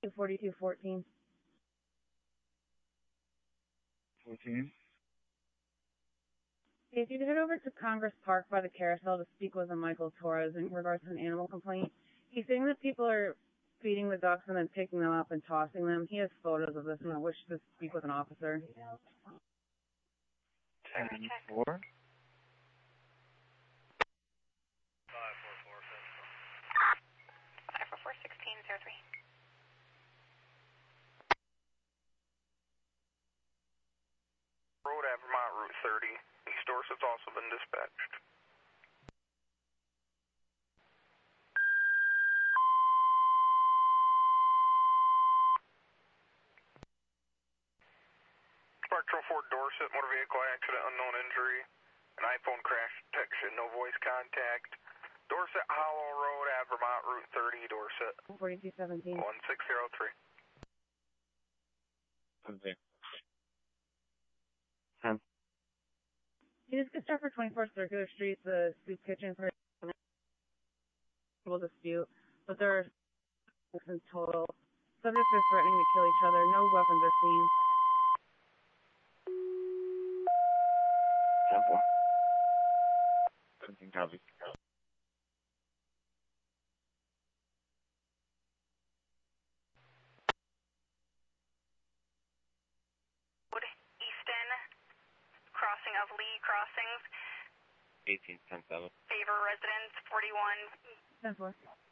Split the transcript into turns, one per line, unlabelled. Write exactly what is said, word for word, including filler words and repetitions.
forty-two fourteen.
fourteen.
If you could head over to Congress Park by the carousel to speak with a Michael Torres in regards to an animal complaint. He's saying that people are feeding the ducks and then picking them up and tossing them. He has photos of this and I wish to speak with an officer.
ten four.
five four four, five four four, sixteen zero three.
Road at Vermont Route thirty. East Dorset's also been dispatched. Spectral Ford Dorset, motor vehicle accident, unknown injury, an iPhone crash detection, no voice contact. Dorset Hollow Road at Vermont Route thirty, Dorset.
forty-two seventeen.
one six zero three.
Okay. ten.
He just gets started for twenty-fourth Circular Street, the soup kitchen for a dispute, but there are six in total. Subjects are threatening to kill each other. No weapons are seen.
ten four. seventeen copy.
Easton, crossing of Lee Crossings.
eighteen ten seven.
Favor residence forty-one.
ten four.